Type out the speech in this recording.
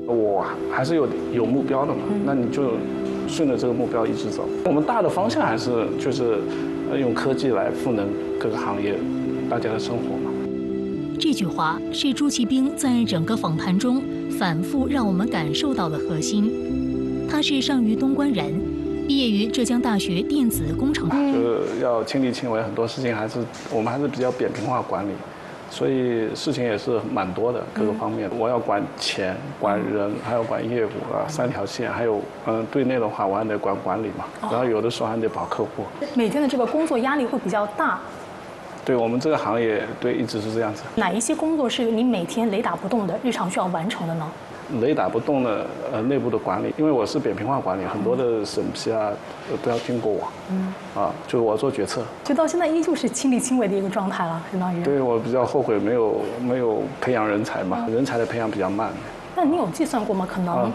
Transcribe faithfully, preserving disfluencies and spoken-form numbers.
我还是有有目标的嘛，那你就顺着这个目标一直走。我们大的方向还是就是用科技来赋能各个行业大家的生活嘛。 这句话是朱其兵在整个访谈中反复让我们感受到的核心。他是上虞东关人，毕业于浙江大学电子工程。 就是要亲力亲为，很多事情还是我们还是比较扁平化管理，所以事情也是蛮多的，各个方面。我要管钱、管人，还要管业务啊，三条线，还有嗯，对内的话我还得管管理嘛，然后有的时候还得跑客户。 每天的这个工作压力会比较大。 对我们这个行业，对一直是这样子。 哪一些工作是你每天雷打不动的日常需要完成的呢？ 雷打不动的呃内部的管理，因为我是扁平化管理，很多的审批啊都要经过我，嗯，啊，就是我做决策。 就到现在依旧是亲力亲为的一个状态了，相当于。 对，我比较后悔没有没有培养人才嘛，人才的培养比较慢。 那你有计算过吗？可能